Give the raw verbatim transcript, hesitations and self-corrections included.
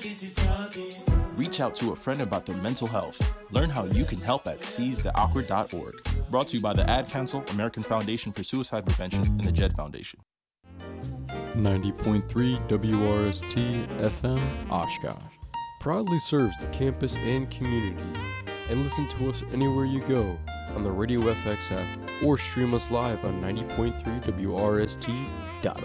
Reach out to a friend about their mental health. Learn how you can help at seize the awkward dot org. Brought to you by the Ad Council, American Foundation for Suicide Prevention, and the Jed Foundation. ninety point three W R S T F M Oshkosh proudly serves the campus and community. And listen to us anywhere you go on the Radio F X app or stream us live on ninety point three W R S T dot